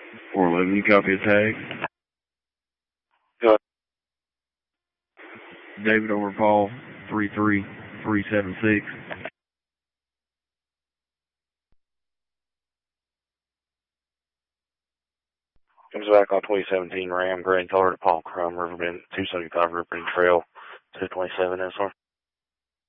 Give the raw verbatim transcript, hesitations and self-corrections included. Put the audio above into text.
four eleven, you copy a tag? Go. David over Paul, three three three seven six. Comes back on twenty seventeen Ram, Grand Color to Paul Crum, Riverbend, two seventy-five Riverbend Trail, two twenty-seven S R.